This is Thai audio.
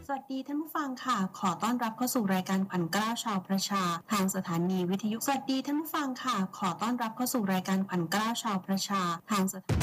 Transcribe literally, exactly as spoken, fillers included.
สวัสดีท่านผู้ฟังค่ะขอต้อนรับเข้าสู่รายการขวัญกล้าวชาวประชาทางสถานีวิทยุสวัสดีท่านผู้ฟังค่ะขอต้อนรับเข้าสู่รายการขวัญกล้าวชาวประชาทางสถานี